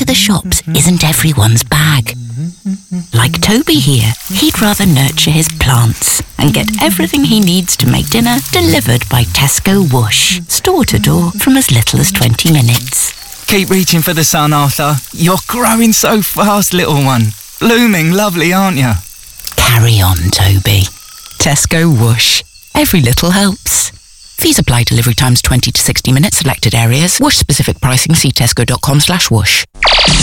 the shops isn't everyone's bag. Like Toby here, he'd rather nurture his plants and get everything he needs to make dinner delivered by Tesco Whoosh, store to door from as little as 20 minutes. Keep reaching for the sun, Arthur. You're growing so fast, little one. Blooming lovely, aren't you? Carry on, Toby. Tesco Whoosh. Every little helps. Fees apply. Delivery times 20 to 60 minutes. Selected areas. Whoosh specific pricing. See tesco.com/whoosh.